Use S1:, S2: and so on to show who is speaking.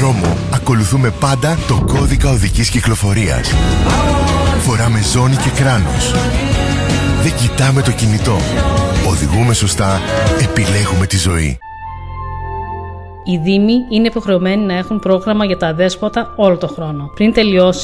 S1: δρόμο ακολουθούμε πάντα το κώδικα οδικής κυκλοφορίας. Φοράμε ζώνη και κράνος. Δεν κοιτάμε το κινητό. Οδηγούμε σωστά, επιλέγουμε τη ζωή.
S2: Οι δήμοι είναι υποχρεωμένοι να έχουν πρόγραμμα για τα αδέσποτα όλο το χρόνο. Πριν τελειώσει